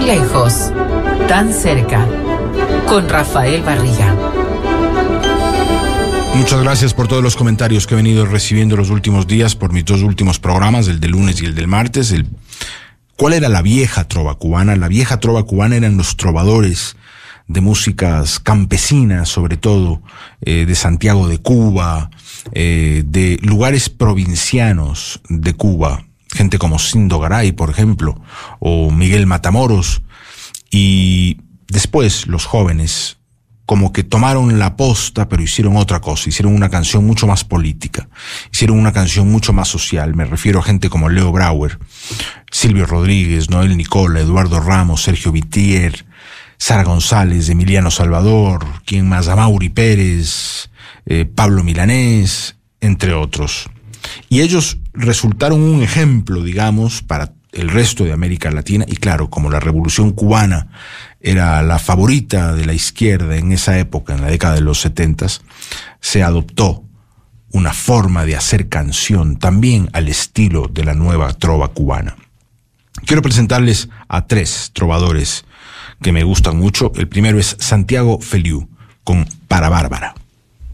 Tan lejos, tan cerca, con Rafael Barriga. Muchas gracias por todos los comentarios que he venido recibiendo los últimos días por mis dos últimos programas, el del lunes y el del martes. ¿Cuál era la vieja trova cubana? La vieja trova cubana eran los trovadores de músicas campesinas, sobre todo, de Santiago de Cuba, de lugares provincianos de Cuba, gente como Sindo Garay, por ejemplo, o Miguel Matamoros, y después los jóvenes como que tomaron la posta, pero hicieron otra cosa, hicieron una canción mucho más política, hicieron una canción mucho más social. Me refiero a gente como Leo Brauer, Silvio Rodríguez, Noel Nicola, Eduardo Ramos, Sergio Vitier, Sara González, Emiliano Salvador, ¿quién más? Amaury Pérez, Pablo Milanés, entre otros. Y ellos resultaron un ejemplo, digamos, para el resto de América Latina. Y claro, como la Revolución Cubana era la favorita de la izquierda en esa época, en la década de los 70s, se adoptó una forma de hacer canción también al estilo de la nueva trova cubana. Quiero presentarles a tres trovadores que me gustan mucho. El primero es Santiago Feliú, con Para Bárbara.